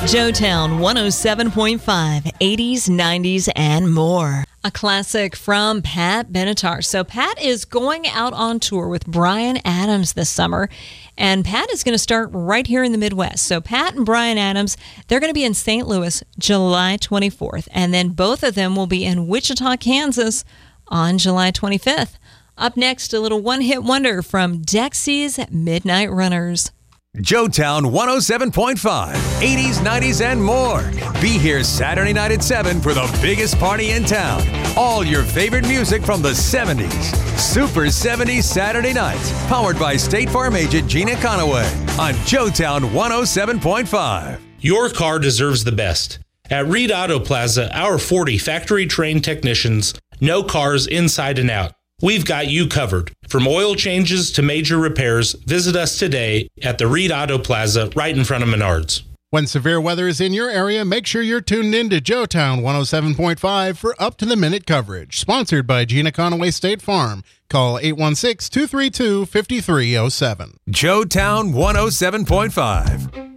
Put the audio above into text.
Joetown 107.5, 80s, 90s, and more. A classic from Pat Benatar. So Pat is going out on tour with Bryan Adams this summer, and Pat is going to start right here in the Midwest. So Pat and Bryan Adams, they're going to be in St. Louis July 24th, and then both of them will be in Wichita, Kansas on July 25th. Up next, a little one-hit wonder from Dexy's Midnight Runners. Joetown 107.5, 80s, 90s, and more. Be here Saturday night at 7 for the biggest party in town. All your favorite music from the 70s. Super 70s Saturday nights. Powered by State Farm agent Gina Conaway on Joetown 107.5. Your car deserves the best. At Reed Auto Plaza, our 40 factory-trained technicians know cars inside and out. We've got you covered. From oil changes to major repairs, visit us today at the Reed Auto Plaza right in front of Menards. When severe weather is in your area, make sure you're tuned in to Joetown 107.5 for up-to-the-minute coverage. Sponsored by Gina Conaway State Farm. Call 816-232-5307. Joetown 107.5.